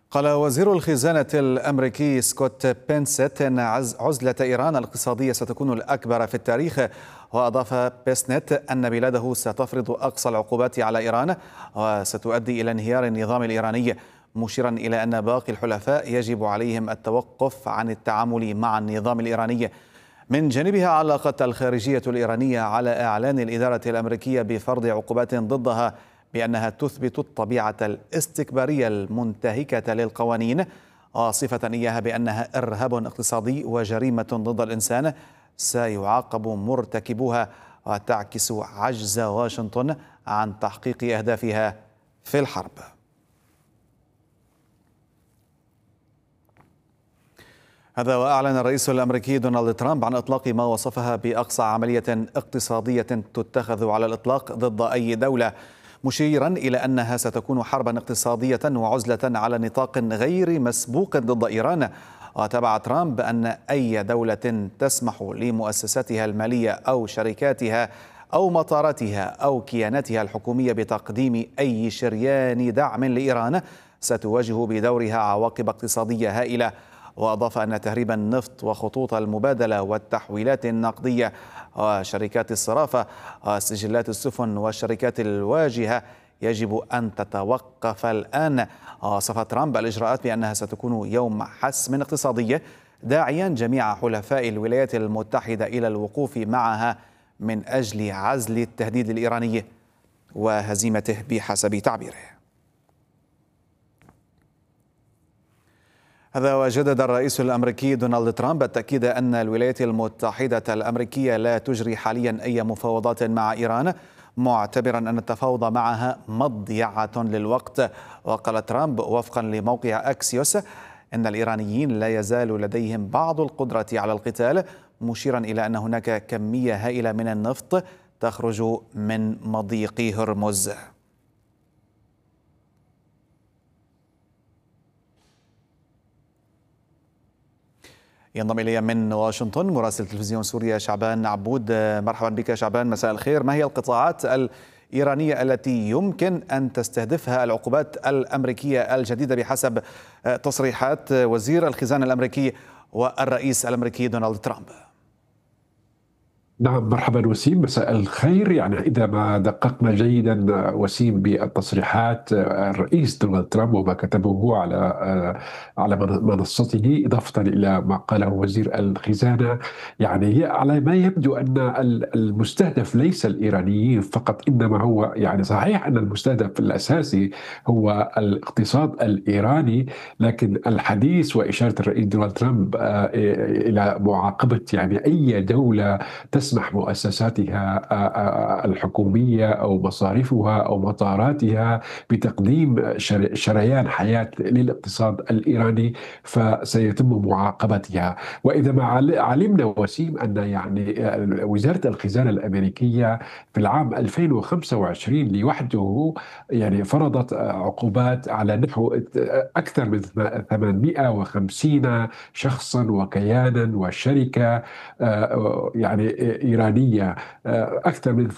قال وزير الخزانة الأمريكي سكوت بينسيت أن عزلة إيران الاقتصادية ستكون الأكبر في التاريخ. وأضاف بيسنت أن بلاده ستفرض أقصى العقوبات على إيران وستؤدي إلى انهيار النظام الإيراني، مشيرا إلى أن باقي الحلفاء يجب عليهم التوقف عن التعامل مع النظام الإيراني. من جانبها علقت الخارجية الإيرانية على إعلان الإدارة الأمريكية بفرض عقوبات ضدها بأنها تثبت الطبيعة الاستكبارية المنتهكة للقوانين، صفة إياها بأنها إرهاب اقتصادي وجريمة ضد الإنسان سيعاقب مرتكبوها، وتعكس عجز واشنطن عن تحقيق أهدافها في الحرب. هذا وأعلن الرئيس الأمريكي دونالد ترامب عن إطلاق ما وصفها بأقصى عملية اقتصادية تتخذ على الإطلاق ضد أي دولة، مشيرا إلى أنها ستكون حربا اقتصادية وعزلة على نطاق غير مسبوق ضد إيران. وتابع ترامب أن أي دولة تسمح لمؤسساتها المالية أو شركاتها أو مطاراتها أو كياناتها الحكومية بتقديم أي شريان دعم لإيران ستواجه بدورها عواقب اقتصادية هائلة. وأضاف أن تهريب النفط وخطوط المبادلة والتحويلات النقدية وشركات الصرافة وسجلات السفن والشركات الواجهة يجب أن تتوقف الآن. وصف ترامب الإجراءات بأنها ستكون يوم حسم اقتصادي، داعيا جميع حلفاء الولايات المتحدة إلى الوقوف معها من أجل عزل التهديد الإيراني وهزيمته بحسب تعبيره. هذا وجدد الرئيس الأمريكي دونالد ترامب التأكيد أن الولايات المتحدة الأمريكية لا تجري حاليا أي مفاوضات مع إيران، معتبرا أن التفاوض معها مضيعة للوقت. وقال ترامب وفقا لموقع أكسيوس أن الإيرانيين لا يزال لديهم بعض القدرة على القتال، مشيرا إلى أن هناك كمية هائلة من النفط تخرج من مضيق هرمز. ينضم إلي من واشنطن مراسل تلفزيون سوريا شعبان عبود. مرحبا بك شعبان، مساء الخير. ما هي القطاعات الإيرانية التي يمكن أن تستهدفها العقوبات الأمريكية الجديدة بحسب تصريحات وزير الخزانة الأمريكي والرئيس الأمريكي دونالد ترامب؟ نعم، مرحبا وسيم، مساء الخير. يعني إذا ما دققنا جيدا وسيم بالتصريحات الرئيس دونالد ترامب وما كتبه على منصته، إضافة إلى ما قاله وزير الخزانة، يعني على ما يبدو أن المستهدف ليس الإيرانيين فقط، إنما هو يعني صحيح أن المستهدف الأساسي هو الاقتصاد الإيراني، لكن الحديث وإشارة الرئيس دونالد ترامب إلى معاقبة يعني أي دولة تسمح مؤسساتها الحكومية أو مصارفها أو مطاراتها بتقديم شريان حياة للاقتصاد الإيراني فسيتم معاقبتها. وإذا ما علمنا وسيم أن يعني وزارة الخزانة الأمريكية في العام 2025 لوحده يعني فرضت عقوبات على نحو أكثر من 850 شخصا وكيانا وشركة يعني إيرانية، أكثر من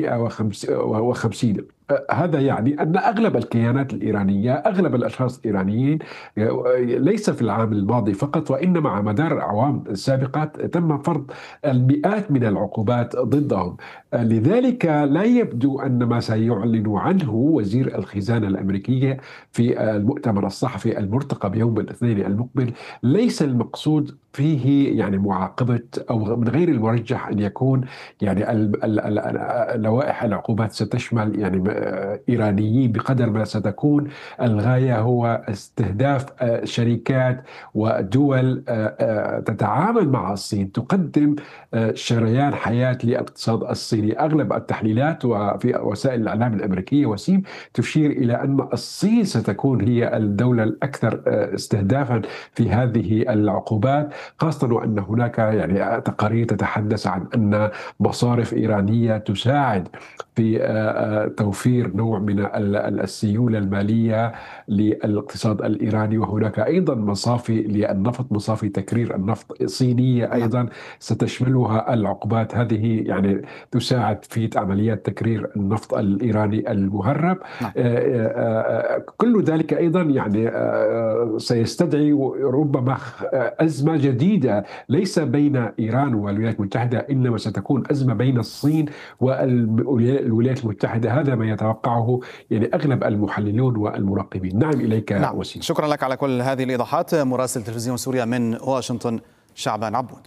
850. هذا يعني أن أغلب الكيانات الإيرانية، أغلب الأشخاص الإيرانيين ليس في العام الماضي فقط وإنما على مدار الأعوام السابقة تم فرض المئات من العقوبات ضدهم. لذلك لا يبدو أن ما سيعلن عنه وزير الخزانة الأمريكية في المؤتمر الصحفي المرتقب يوم الاثنين المقبل ليس المقصود فيه يعني معاقبة، أو من غير المرجح أن يكون يعني لوائح العقوبات ستشمل يعني إيرانيين، بقدر ما ستكون الغاية هو استهداف شركات ودول تتعامل مع الصين، تقدم شريان حياة للاقتصاد الصيني. أغلب التحليلات وفي وسائل الإعلام الأمريكية وسيم تشير إلى أن الصين ستكون هي الدولة الأكثر استهدافا في هذه العقوبات، خاصة وأن هناك يعني تقارير تتحدث عن أن مصارف إيرانية تساعد في توفير نوع من السيولة المالية للاقتصاد الإيراني. وهناك أيضا مصافي للنفط، مصافي تكرير النفط صينية أيضا ستشملها العقوبات هذه، يعني تساعد في عمليات تكرير النفط الإيراني المهرب. كل ذلك أيضا يعني سيستدعي ربما أزمة جديدة ليس بين إيران والولايات المتحدة، إنما ستكون أزمة بين الصين والولايات المتحدة. هذا ما يتوقعه يعني أغلب المحللون والمراقبين. نعم، إليك وسيم. شكرا لك على كل هذه الإيضاحات. مراسل تلفزيون سوريا من واشنطن شعبان عبود.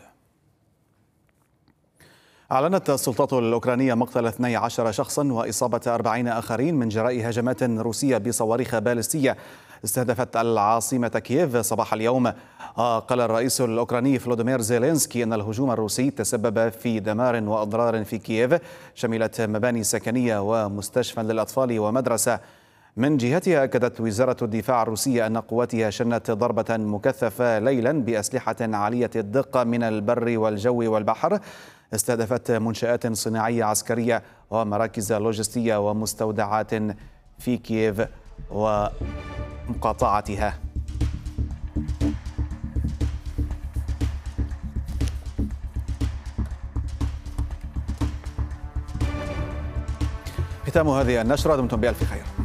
أعلنت السلطات الأوكرانية مقتل 12 شخصا وإصابة 40 آخرين من جراء هجمات روسية بصواريخ باليستية استهدفت العاصمة كييف صباح اليوم. قال الرئيس الأوكراني فلوديمير زيلينسكي أن الهجوم الروسي تسبب في دمار وأضرار في كييف، شملت مباني سكنية ومستشفى للأطفال ومدرسة. من جهتها أكدت وزارة الدفاع الروسية أن قواتها شنت ضربة مكثفة ليلا بأسلحة عالية الدقة من البر والجو والبحر استهدفت منشآت صناعية عسكرية ومراكز لوجستية ومستودعات في كييف ومقاطعتها. ختام هذه النشرة، دمتم بألف خير.